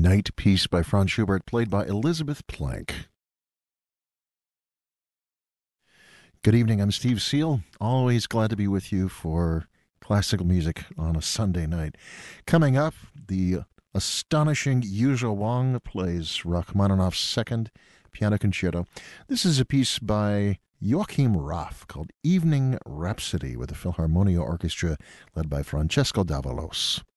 Night Piece by Franz Schubert, played by Elizabeth Plank. Good evening, I'm Steve Seal. Always glad to be with you for classical music on a Sunday night. Coming up, the astonishing Yuzhou Wang plays Rachmaninoff's Second Piano Concerto. This is a piece by Joachim Raff called Evening Rhapsody with the Philharmonia Orchestra led by Francesco Davalos.